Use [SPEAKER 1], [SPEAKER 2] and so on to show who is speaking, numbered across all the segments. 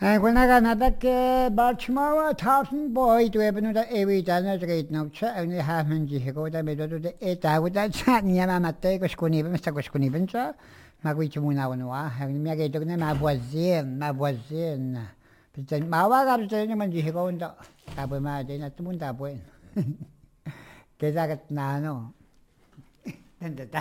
[SPEAKER 1] When I got back Baltimore, thousand boy to have another every done great no chat only half and go that made the 8 hours that chat near my mate was conniven, Mr. Conniven, Marguerite Munawanoa, having me a get my voisin. But my wife got the man you go in the Abama, then at the Mundabwen. Get that nano. Then the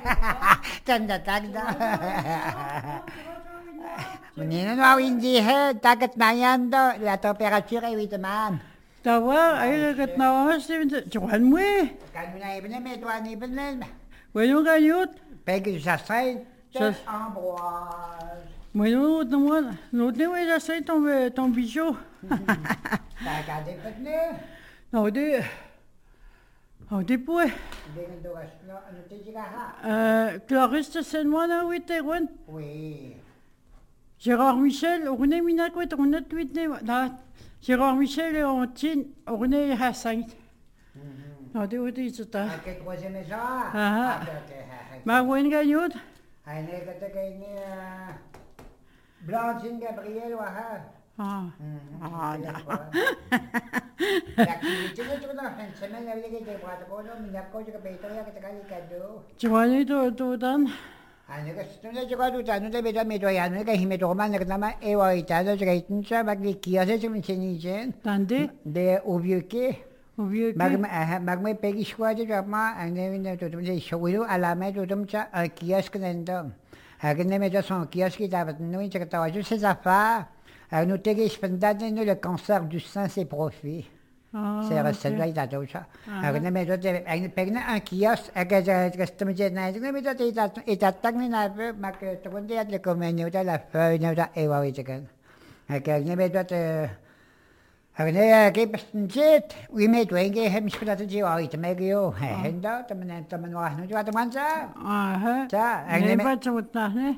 [SPEAKER 1] tag. Menino no hindi he dagat na yan do la temperature ay man.
[SPEAKER 2] Tawa ay dagat na mas Johan mo eh.
[SPEAKER 1] Kan na ibn me tuan ibn len.
[SPEAKER 2] Bueno kayut.
[SPEAKER 1] Pegi sa sai Ambroise.
[SPEAKER 2] Bueno naman no te voy a hacer ton bijou.
[SPEAKER 1] Dagat ipne.
[SPEAKER 2] No de. Oh de pues.
[SPEAKER 1] Dengan do no ano te jiga ha.
[SPEAKER 2] Clarisse sen moi na wite wen.
[SPEAKER 1] Oui.
[SPEAKER 2] Gérard Michel, on est minakwet, on est tweetné, Gérard Michel et on tient, on est à 5. Non, tu vois, c'est ça.
[SPEAKER 1] Quel troisième genre?
[SPEAKER 2] Ah, ma ouine gagnot?
[SPEAKER 1] Ah, n'est que tu gagnes Blanchine Gabriel ou
[SPEAKER 2] ah,
[SPEAKER 1] non. L'activité de tout dans la fin de semaine, avec les bras de coton, mais la cause de Pétoria qui te gagne les cadeaux.
[SPEAKER 2] Tu vois, tout dans.
[SPEAKER 1] Nung juga tu tanu tu beda medoyan, nung kahit medoman nagtama ewa itado sa kahit siya maglikiyas sa minsan.
[SPEAKER 2] Tande?
[SPEAKER 1] De ubyuke.
[SPEAKER 2] Ubyuke.
[SPEAKER 1] Magmay pegi squad sa ma ang namin na tutum sa showilo alamay tutum sa kiyas ka nandang. Hagan na medyo son kiyas kita dapat nung sa katawa sa zafa. Ang nutegi spendad na le cancer du sein c'est profit. C'est celle-là, il a tout ça. Alors, on a mis un kiosque, et que je na ma que tu connais le commun, la feuille, et oui, c'est que. Et que je mets alors, jet, oui, mais tu es hem scusa tu oui, tu m'as dit, oh, henda, tu m'as noir, tu vas te manger.
[SPEAKER 2] Ah,
[SPEAKER 1] ça,
[SPEAKER 2] et pas tu vas te ne?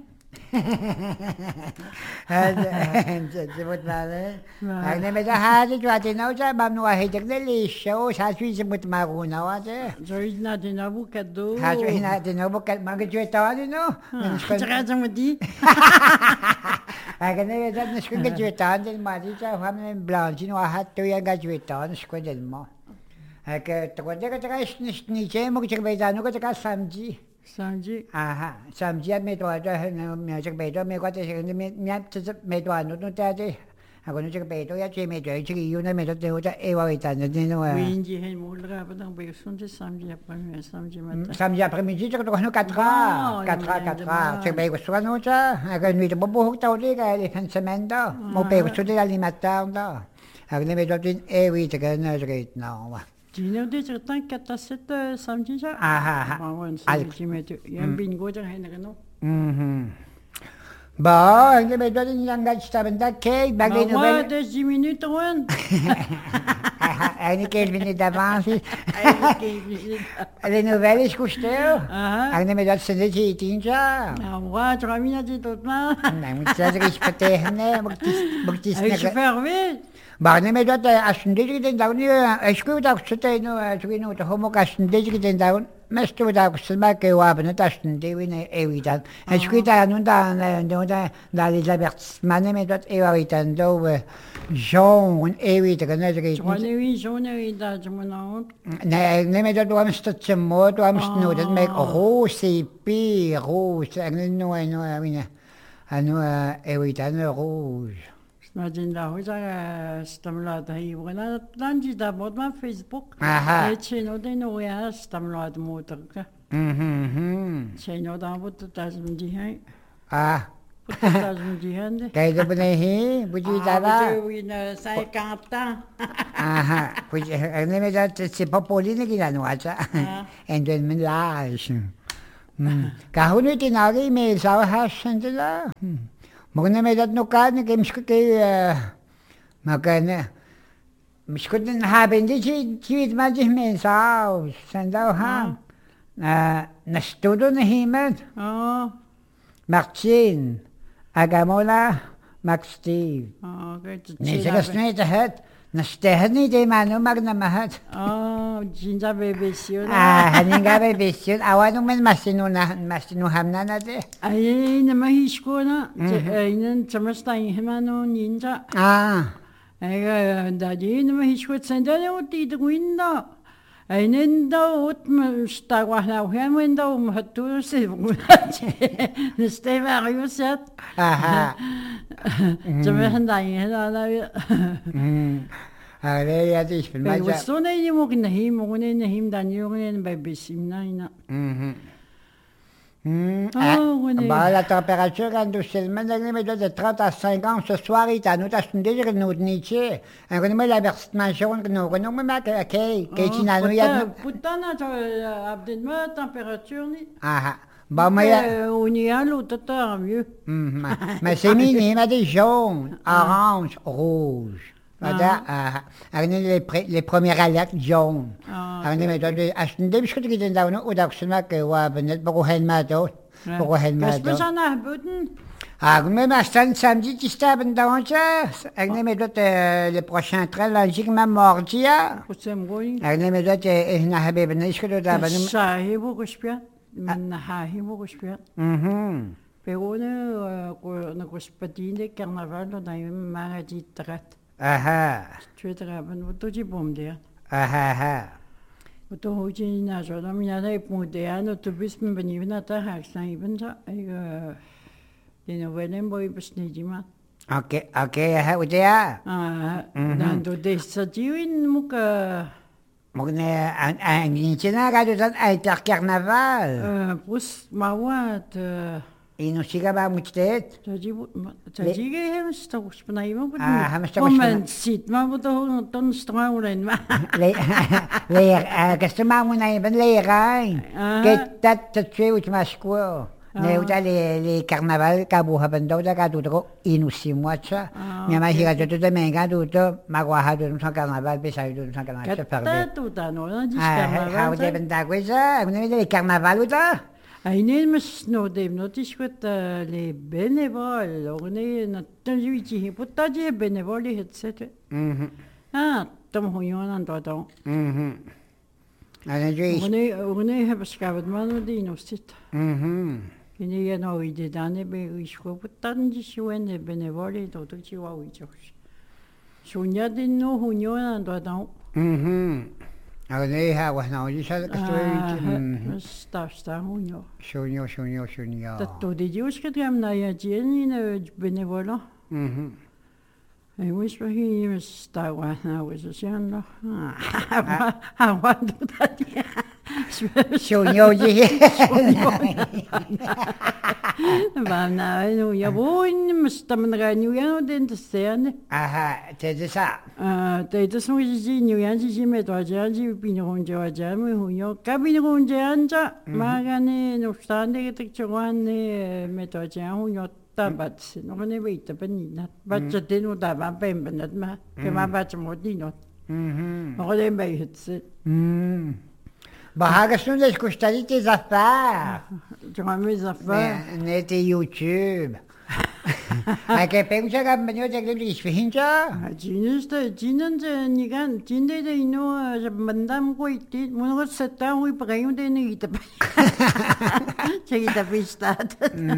[SPEAKER 1] C'est votre mari. Ang namin sa hari, tu atin na sa bam no ahidag na lisyo, sa suwi sa mut maruna wa sa.
[SPEAKER 2] So na dinabu kado.
[SPEAKER 1] Ha suwi na dinabu kad magjueta ni no.
[SPEAKER 2] Tsaka sa mudi.
[SPEAKER 1] Ang namin sa nasko gjueta din mari sa family blanche no hat to ya gjueta nasko din mo. Ang takwanda ka ni che mo ka baitano ka samji.
[SPEAKER 2] Samedi.
[SPEAKER 1] Ah, samedi à mes doigts, mais je vais dormir quand mes doigts, nous t'as ako no siya peto ya che medyo chi yun na medyo te uta ewa ita na din no.
[SPEAKER 2] Winji hen mo la pa dang ba sun de samedi après samedi matin.
[SPEAKER 1] Samedi après-midi to no 4 che be ko suwa no cha aga ni to bobuhok ta uli ka le pensamento mo pe ko sude alimentar da. Aga ne medyo din ewa ita ka na straight now.
[SPEAKER 2] Dino de certain 4-7 samedi ja.
[SPEAKER 1] Ah.
[SPEAKER 2] Samedi metto. Yan bingo jang hen na no.
[SPEAKER 1] Bah, hindi ba doon yung gasta benda kay bagay no
[SPEAKER 2] ba? 10 minutes wan.
[SPEAKER 1] Ay ni Kelvin d'avance. Les nouvelles escuteu. Ang namin doon sa DJ Tinja.
[SPEAKER 2] Wa, 3 minutes tot na.
[SPEAKER 1] Nang magsasaris pati na magtis na.
[SPEAKER 2] Ay fermé.
[SPEAKER 1] Bah, namin doon asunde din daw ni esku daw sa tayo no, suwino to homo kasunde din daw. Mas tu da kusma ke wa bana tashin de wina ewitan. Eskuita non da les avertissements mais dot ewitan do Jean ewita kana de.
[SPEAKER 2] Jean ewita jumana.
[SPEAKER 1] Ne me dot wa mst tsmo to am sno dat me rose pi rose no wina. Anu ewitan rouge.
[SPEAKER 2] Imagina hoja stamlada hi wala tanji da mod ma Facebook. Cheno de no ya stamlada motor ka. Cheno da bot tazm di hai. Tazm di hande.
[SPEAKER 1] Kay da bane hi buji da ba.
[SPEAKER 2] Wina sai kapta.
[SPEAKER 1] Buji ne me da se popoline gilano acha. Endo men lais. Kahunu tinagi me sa hasandela. Magna may dat no kan kay miskut kay magana miskut din haben di chi majih men sao sandaw ha na studo na himan Martin Agamola Max Steve
[SPEAKER 2] okay
[SPEAKER 1] ni sigas na ita het Nastehni de mano magna mahat.
[SPEAKER 2] 진짜 베베시오.
[SPEAKER 1] 하니가 베베시. 아와는 마시노 함나나 데.
[SPEAKER 2] 아이 나마 히시코나. 이는 점스타인 헤마노 닌자. 애가 나지 나마 히시코 센다네 오티 드고인다. Ainda outro está guardado, realmente uma tudo se este vario set. Também andai lá.
[SPEAKER 1] Ale ja dich bin
[SPEAKER 2] mal. Was so ne morgen daheim, morgen daheim dann jungen bei bisschen nein.
[SPEAKER 1] La température quand tu sais maintenant de 30 à 50 ce soir il t'a nous t'as déjà nous niche un quand même la versation que nous mais que tu n'as rien
[SPEAKER 2] putain abdema température ni
[SPEAKER 1] bon mais
[SPEAKER 2] on y a l'autre temps mieux
[SPEAKER 1] mais c'est mini mais des jaune orange rouge les premières alertes jaunes. Aşkında bir şey gidin davranı o da kısmak var benet bu helmato. Bu helmato.
[SPEAKER 2] Kasmana buden.
[SPEAKER 1] Mais maintenant samedi tu staben davranca. Agne medot le prochain train logiquement mardi. Agne medot ihna habibna işkilo da benim.
[SPEAKER 2] Sahibu kuspya. من hahibu kuspya. Pero na kuspatine carnaval da mga ditrat. Twitter tu ci bomde. Tu hoji na so da mi na ponte ano tu bis mi bani na ta hak sa ibn sa ai de no velen boy besnijima.
[SPEAKER 1] Okay, udia.
[SPEAKER 2] Dan do de sa jiwin muka
[SPEAKER 1] Mogne an inchina ga do ai carnaval.
[SPEAKER 2] Pus mawat
[SPEAKER 1] E não chegava muito tempo.
[SPEAKER 2] Tadjige hebben toch spanaïmen moeten. Moment ziet, maar we toch dan stralen maar.
[SPEAKER 1] Qu'est-ce que maman a ben lerain. Que tu tu où tu m'as quoi. Ne uta les carnaval kabu haben da ga do inusi mocha. Ne ma hira do de menga do magwa ha do no carnaval be sa do no carnaval se perde.
[SPEAKER 2] Tout no carnaval.
[SPEAKER 1] Ha de ben da coisa, ne les carnaval uta.
[SPEAKER 2] Ainda mas no dem notice que les bénévoles, on est dans le huitième, pourtant j'ai bénévoles etc. Tom hoyon en dodon. On est habscavet manu di nostit. Il y a no idée d'année be je crois pourtant j'ai joué les bénévoles d'autres qui va oui je. Sonia de no hoyon en dodon.
[SPEAKER 1] عليها واحنا وديشا كستوي
[SPEAKER 2] sta hunyo.
[SPEAKER 1] شونيو.
[SPEAKER 2] Tatto di Dios che na ya jeni na benevola. I wish for him sta wa na was siando. What do that?
[SPEAKER 1] شونيو جي.
[SPEAKER 2] Ma na no ya boin mustam na ganyu ya den te sen.
[SPEAKER 1] تدسا.
[SPEAKER 2] Te te so ji nyu yan ji me to ja ji pin hon ja ja me hunyo. Ka pin hon ja anja. Ma gane no stande te chwan ne me to ja hunyo tabat. No ne vita penina. Batcha te no da ba ben benat ma. Ke ma batcha mo di no. No le be hitse.
[SPEAKER 1] Bahagasun des costadi tes affaires.
[SPEAKER 2] Tu as mes affaires.
[SPEAKER 1] Nete YouTube. que pensa que venio de glis fihinja.
[SPEAKER 2] Jinen nigan jinde de ino mandam ko iti mo seta wi pagayo de ni ita. Chegita pistat.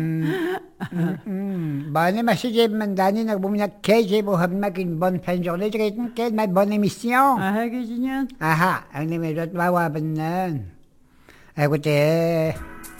[SPEAKER 1] Bane masije mandani na bumina keje bo habmakin bon fin journée treten quelle ma bonne émission.
[SPEAKER 2] Que génial.
[SPEAKER 1] Ang ni medot wawa benan. Écoutez